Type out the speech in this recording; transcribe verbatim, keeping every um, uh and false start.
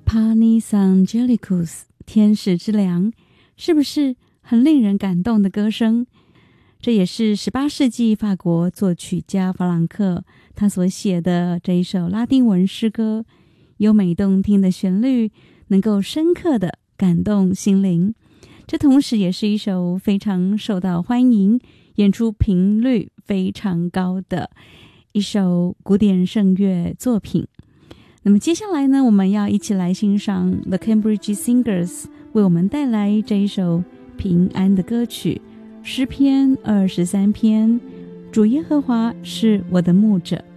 Panis Angelicus 天使之粮，是不是很令人感动的歌声？这也是十八世纪法国作曲家弗朗克他所写的这一首拉丁文诗歌，优美动听的旋律能够深刻地感动心灵，这同时也是一首非常受到欢迎，演出频率非常高的一首古典圣乐作品。那么接下来呢，我们要一起来欣赏 The Cambridge Singers 为我们带来这一首平安的歌曲，诗篇二十三篇，主耶和华是我的牧者。